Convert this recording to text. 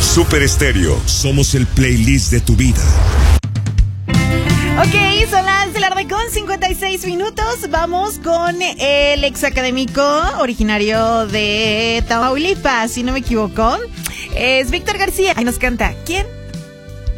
Super Estéreo, somos el playlist de tu vida. Ok, son las de la tarde con 56 minutos. Vamos con el ex académico originario de Tamaulipas, si no me equivoco. Es Víctor García. Ahí nos canta ¿Quién